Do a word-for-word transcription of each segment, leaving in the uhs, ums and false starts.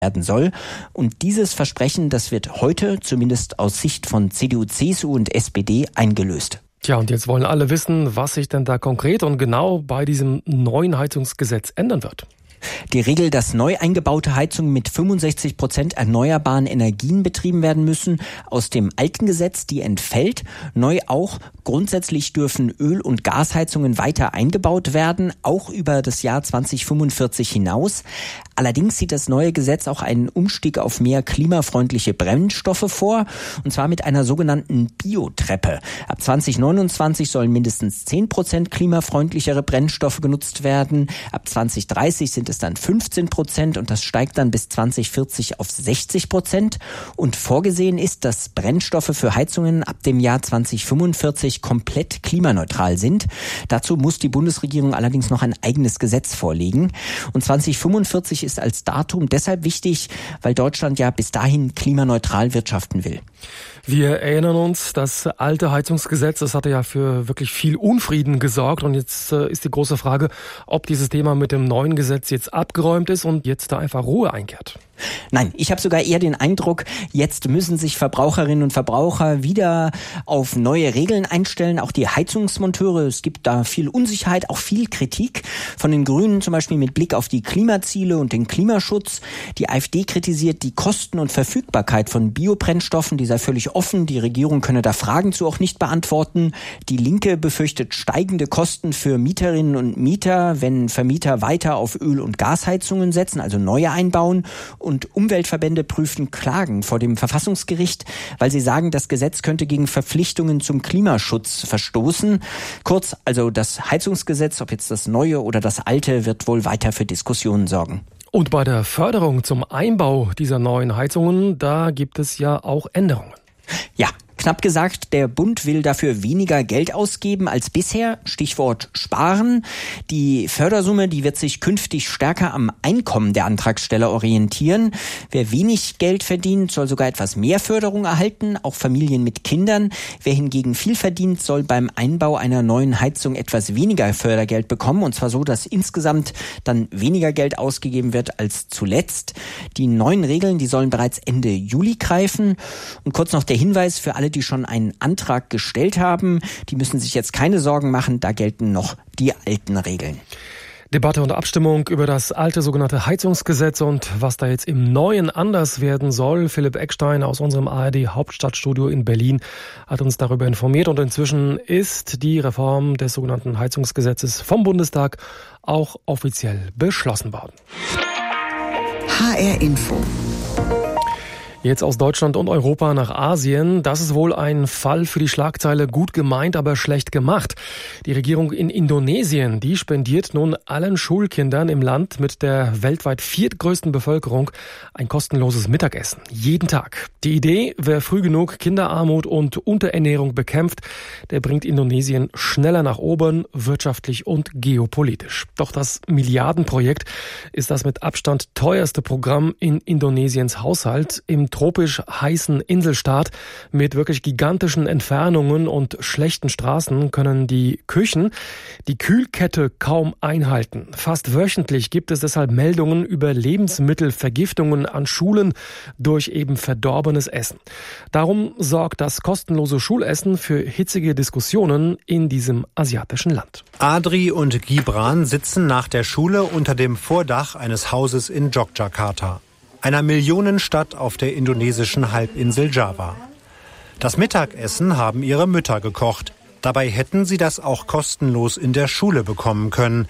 werden soll. Und dieses Versprechen, das wird heute, zumindest aus Sicht von C D U, C S U und S P D, eingelöst. Tja, und jetzt wollen alle wissen, was sich denn da konkret und genau bei diesem neuen Heizungsgesetz ändern wird. Die Regel, dass neu eingebaute Heizungen mit fünfundsechzig Prozent erneuerbaren Energien betrieben werden müssen, aus dem alten Gesetz, die entfällt. Neu auch, grundsätzlich dürfen Öl- und Gasheizungen weiter eingebaut werden, auch über das Jahr zweitausendfünfundvierzig hinaus. Allerdings sieht das neue Gesetz auch einen Umstieg auf mehr klimafreundliche Brennstoffe vor, und zwar mit einer sogenannten Biotreppe. Ab zweitausendneunundzwanzig sollen mindestens zehn Prozent klimafreundlichere Brennstoffe genutzt werden. Ab zweitausenddreißig sind es dann fünfzehn Prozent und das steigt dann bis zweitausendvierzig auf sechzig Prozent. Und vorgesehen ist, dass Brennstoffe für Heizungen ab dem Jahr zweitausendfünfundvierzig komplett klimaneutral sind. Dazu muss die Bundesregierung allerdings noch ein eigenes Gesetz vorlegen. Und zweitausendfünfundvierzig ist als Datum deshalb wichtig, weil Deutschland ja bis dahin klimaneutral wirtschaften will. Wir erinnern uns, das alte Heizungsgesetz, das hatte ja für wirklich viel Unfrieden gesorgt. Und jetzt äh, ist die große Frage, ob dieses Thema mit dem neuen Gesetz jetzt abgeräumt ist und jetzt da einfach Ruhe einkehrt. Nein, ich habe sogar eher den Eindruck, jetzt müssen sich Verbraucherinnen und Verbraucher wieder auf neue Regeln einstellen. Auch die Heizungsmonteure, es gibt da viel Unsicherheit, auch viel Kritik von den Grünen, zum Beispiel mit Blick auf die Klimaziele und den Klimaschutz. Die AfD kritisiert die Kosten und Verfügbarkeit von Biobrennstoffen, die sei völlig offen. Die Regierung könne da Fragen zu auch nicht beantworten. Die Linke befürchtet steigende Kosten für Mieterinnen und Mieter, wenn Vermieter weiter auf Öl- und Gasheizungen setzen, also neue einbauen. Und Umweltverbände prüfen Klagen vor dem Verfassungsgericht, weil sie sagen, das Gesetz könnte gegen Verpflichtungen zum Klimaschutz verstoßen. Kurz, also das Heizungsgesetz, ob jetzt das neue oder das alte, wird wohl weiter für Diskussionen sorgen. Und bei der Förderung zum Einbau dieser neuen Heizungen, da gibt es ja auch Änderungen. Ja, knapp gesagt, der Bund will dafür weniger Geld ausgeben als bisher. Stichwort sparen. Die Fördersumme, die wird sich künftig stärker am Einkommen der Antragsteller orientieren. Wer wenig Geld verdient, soll sogar etwas mehr Förderung erhalten, auch Familien mit Kindern. Wer hingegen viel verdient, soll beim Einbau einer neuen Heizung etwas weniger Fördergeld bekommen. Und zwar so, dass insgesamt dann weniger Geld ausgegeben wird als zuletzt. Die neuen Regeln, die sollen bereits Ende Juli greifen. Und kurz noch der Hinweis für alle, die schon einen Antrag gestellt haben, die müssen sich jetzt keine Sorgen machen, da gelten noch die alten Regeln. Debatte und Abstimmung über das alte sogenannte Heizungsgesetz und was da jetzt im Neuen anders werden soll. Philipp Eckstein aus unserem A R D-Hauptstadtstudio in Berlin hat uns darüber informiert und inzwischen ist die Reform des sogenannten Heizungsgesetzes vom Bundestag auch offiziell beschlossen worden. H R Info. Jetzt aus Deutschland und Europa nach Asien. Das ist wohl ein Fall für die Schlagzeile gut gemeint, aber schlecht gemacht. Die Regierung in Indonesien, die spendiert nun allen Schulkindern im Land mit der weltweit viertgrößten Bevölkerung ein kostenloses Mittagessen. Jeden Tag. Die Idee, wer früh genug Kinderarmut und Unterernährung bekämpft, der bringt Indonesien schneller nach oben, wirtschaftlich und geopolitisch. Doch das Milliardenprojekt ist das mit Abstand teuerste Programm in Indonesiens Haushalt. Im tropisch heißen Inselstaat mit wirklich gigantischen Entfernungen und schlechten Straßen können die Küchen die Kühlkette kaum einhalten. Fast wöchentlich gibt es deshalb Meldungen über Lebensmittelvergiftungen an Schulen durch eben verdorbenes Essen. Darum sorgt das kostenlose Schulessen für hitzige Diskussionen in diesem asiatischen Land. Adri und Gibran sitzen nach der Schule unter dem Vordach eines Hauses in Yogyakarta, einer Millionenstadt auf der indonesischen Halbinsel Java. Das Mittagessen haben ihre Mütter gekocht. Dabei hätten sie das auch kostenlos in der Schule bekommen können.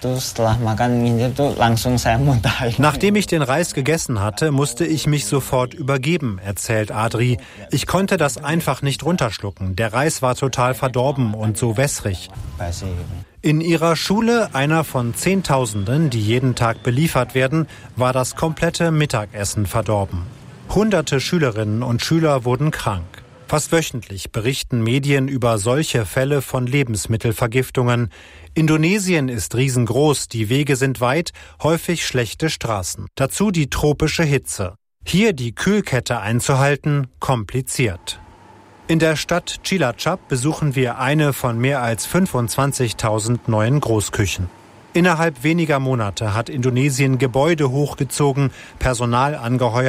Nachdem ich den Reis gegessen hatte, musste ich mich sofort übergeben, erzählt Adri. Ich konnte das einfach nicht runterschlucken. Der Reis war total verdorben und so wässrig. In ihrer Schule, einer von Zehntausenden, die jeden Tag beliefert werden, war das komplette Mittagessen verdorben. Hunderte Schülerinnen und Schüler wurden krank. Fast wöchentlich berichten Medien über solche Fälle von Lebensmittelvergiftungen. Indonesien ist riesengroß, die Wege sind weit, häufig schlechte Straßen. Dazu die tropische Hitze. Hier die Kühlkette einzuhalten, kompliziert. In der Stadt Cilacap besuchen wir eine von mehr als fünfundzwanzigtausend neuen Großküchen. Innerhalb weniger Monate hat Indonesien Gebäude hochgezogen, Personal angeheuert